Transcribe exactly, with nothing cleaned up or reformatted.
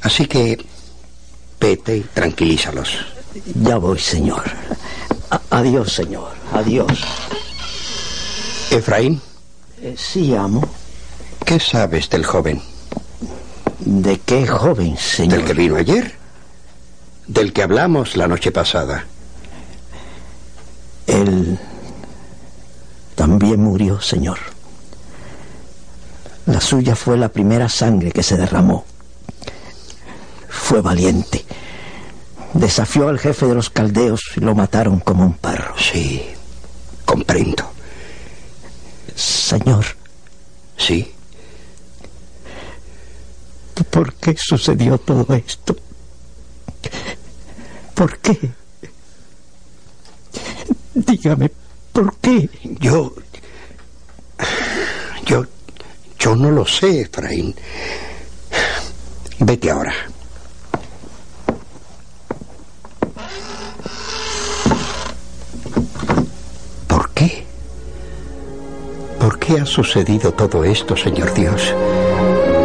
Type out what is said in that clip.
Así que vete y tranquilízalos. Ya voy, señor. A- adiós, señor. Adiós. Efraín. Eh, sí, amo. ¿Qué sabes del joven? ¿De qué joven, señor? ¿Del que vino ayer? ¿Del que hablamos la noche pasada? Él también murió, señor. La suya fue la primera sangre que se derramó. Fue valiente. Desafió al jefe de los caldeos y lo mataron como un perro. Sí, comprendo. Señor. Sí. ¿Por qué sucedió todo esto? ¿Por qué? Dígame, ¿por qué? Yo... Yo... Yo no lo sé, Efraín. Vete ahora. ¿Por qué? ¿Por qué ha sucedido todo esto, Señor Dios?